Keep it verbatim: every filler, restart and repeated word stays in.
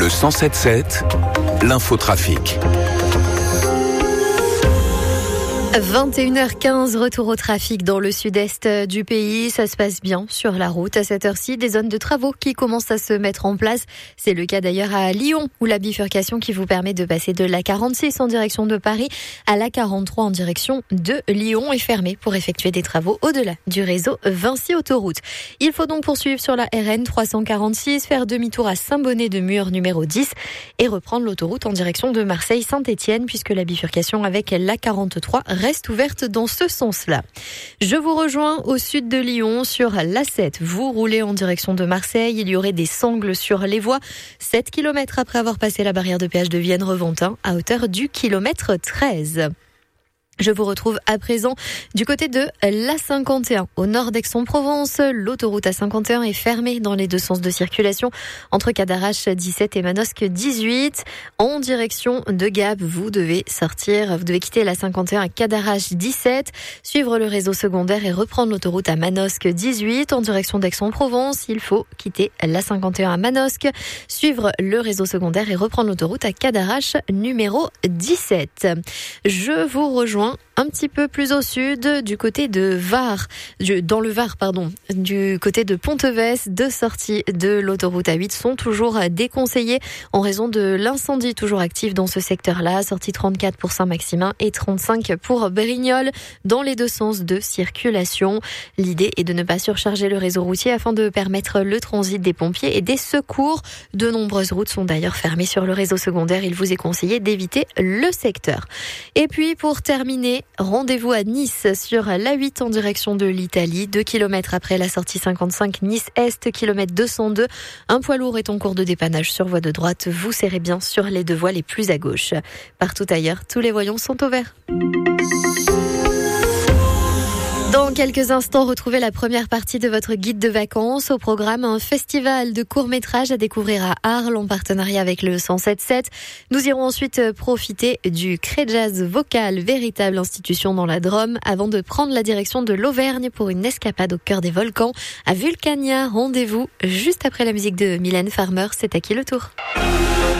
Le cent sept sept, l'infotrafic. vingt et une heures quinze, retour au trafic dans le sud-est du pays. Ça se passe bien sur la route. À cette heure-ci, des zones de travaux qui commencent à se mettre en place. C'est le cas d'ailleurs à Lyon, où la bifurcation qui vous permet de passer de l'A quarante-six en direction de Paris à l'A quarante-trois en direction de Lyon est fermée pour effectuer des travaux au-delà du réseau Vinci Autoroute. Il faut donc poursuivre sur la R N trois cent quarante-six, faire demi-tour à Saint-Bonnet-de-Mur numéro dix et reprendre l'autoroute en direction de Marseille-Saint-Étienne puisque la bifurcation avec l'A quarante-trois reste ouverte dans ce sens-là. Je vous rejoins au sud de Lyon sur l'A sept. Vous roulez en direction de Marseille. Il y aurait des sangles sur les voies. sept kilomètres après avoir passé la barrière de péage de Vienne-Reventin à hauteur du kilomètre treize. Je vous retrouve à présent du côté de l'A cinquante et un, au nord d'Aix-en-Provence. L'autoroute A cinquante et un est fermée dans les deux sens de circulation entre Cadarache dix-sept et Manosque dix-huit. En direction de Gap, vous devez sortir, vous devez quitter l'A cinquante et un à Cadarache dix-sept, suivre le réseau secondaire et reprendre l'autoroute à Manosque dix-huit. En direction d'Aix-en-Provence, il faut quitter l'A cinquante et un à Manosque, suivre le réseau secondaire et reprendre l'autoroute à Cadarache numéro dix-sept. Je vous rejoins un petit peu plus au sud, du côté de Var, du, dans le Var, pardon, du côté de Ponteves. Deux sorties de l'autoroute A huit sont toujours déconseillées en raison de l'incendie toujours actif dans ce secteur-là. Sortie trente-quatre pour Saint-Maximin et trente-cinq pour Brignoles dans les deux sens de circulation. L'idée est de ne pas surcharger le réseau routier afin de permettre le transit des pompiers et des secours. De nombreuses routes sont d'ailleurs fermées sur le réseau secondaire. Il vous est conseillé d'éviter le secteur. Et puis pour terminer, rendez-vous à Nice sur l'A huit en direction de l'Italie. Deux kilomètres après la sortie cinquante-cinq Nice-Est, kilomètre deux cent deux. Un poids lourd est en cours de dépannage sur voie de droite. Vous serrez bien sur les deux voies les plus à gauche. Partout ailleurs, tous les voyants sont au vert. Dans quelques instants, retrouvez la première partie de votre guide de vacances. Au programme, un festival de courts-métrages à découvrir à Arles en partenariat avec le cent sept sept. Nous irons ensuite profiter du Créjazz Vocal, véritable institution dans la Drôme, avant de prendre la direction de l'Auvergne pour une escapade au cœur des volcans à Vulcania. Rendez-vous juste après la musique de Mylène Farmer. C'est à qui le tour ?